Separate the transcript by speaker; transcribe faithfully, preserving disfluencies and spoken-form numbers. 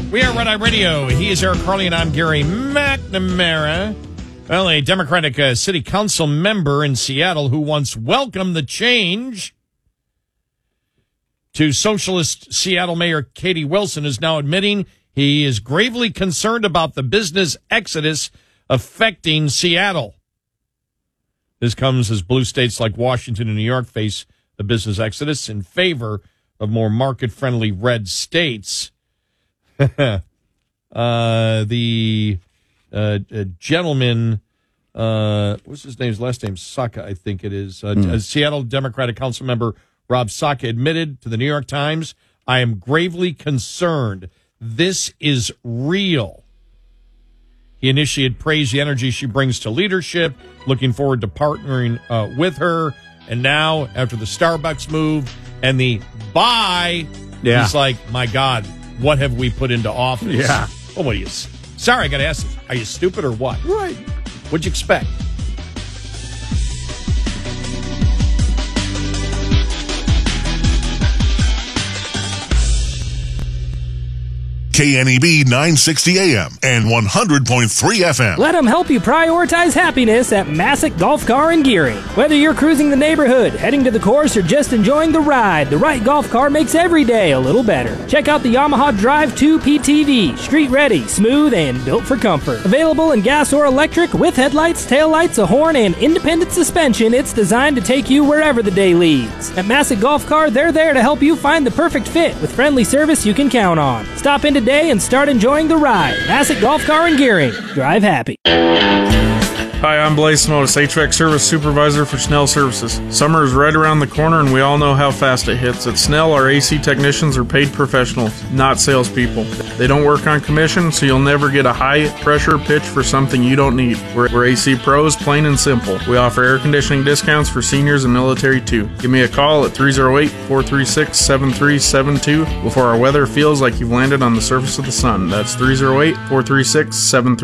Speaker 1: We are Red Eye Radio. He is Eric Carly, and I'm Gary McNamara. Well, a Democratic uh, city council member in Seattle who once welcomed the change to socialist Seattle Mayor Katie Wilson is now admitting he is gravely concerned about the business exodus affecting Seattle. This comes as blue states like Washington and New York face the business exodus in favor of more market-friendly red states. uh, the uh, uh, gentleman, uh, what's his name? His last name, Saka, I think it is. Uh, mm. Seattle Democratic Council member Rob Saka admitted to the New York Times, "I am gravely concerned. This is real." He initially had praised the energy she brings to leadership, looking forward to partnering uh, with her. And now, after the Starbucks move and the buy, yeah. he's like, my God, what have we put into office?
Speaker 2: Yeah.
Speaker 1: Well, what are you? Sorry, I got to ask this. Are you stupid or what?
Speaker 2: Right.
Speaker 1: What'd you expect?
Speaker 3: K N E B nine sixty A M and one hundred point three F M.
Speaker 4: Let them help you prioritize happiness at Massick Golf Car in Gearing. Whether you're cruising the neighborhood, heading to the course, or just enjoying the ride, the right golf car makes every day a little better. Check out the Yamaha Drive two P T V. Street ready, smooth, and built for comfort. Available in gas or electric with headlights, taillights, a horn, and independent suspension, it's designed to take you wherever the day leads. At Massick Golf Car, they're there to help you find the perfect fit with friendly service you can count on. Stop in today and start enjoying the ride. Massick Golf Car in Gearing. Drive happy.
Speaker 5: Hi, I'm Blaze Simotis, H V A C Service Supervisor for Snell Services. Summer is right around the corner, and we all know how fast it hits. At Snell, our A C technicians are paid professionals, not salespeople. They don't work on commission, so you'll never get a high-pressure pitch for something you don't need. We're, we're A C pros, plain and simple. We offer air conditioning discounts for seniors and military, too. Give me a call at three oh eight, four three six, seven three seven two before our weather feels like you've landed on the surface of the sun. That's three oh eight, four three six, seven three seven two.